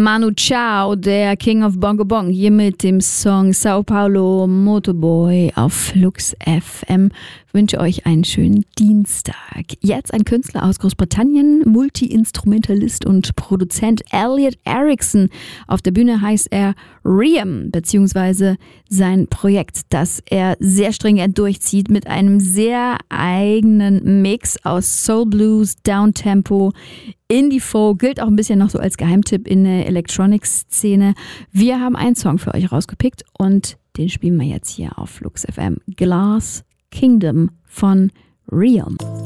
Manu Chao, der King of Bongo Bong, hier mit dem Song Sao Paulo Motorboy auf Flux FM. Ich wünsche euch einen schönen Dienstag. Jetzt ein Künstler aus Großbritannien, Multi-Instrumentalist und Produzent Elliot Erickson. Auf der Bühne heißt er Riem, beziehungsweise sein Projekt, das er sehr stringent durchzieht mit einem sehr eigenen Mix aus Soul Blues, Downtempo, Indie-Folk, gilt auch ein bisschen noch so als Geheimtipp in der Electronics-Szene. Wir haben einen Song für euch rausgepickt und den spielen wir jetzt hier auf Flux FM. Glass Kingdom von Riem.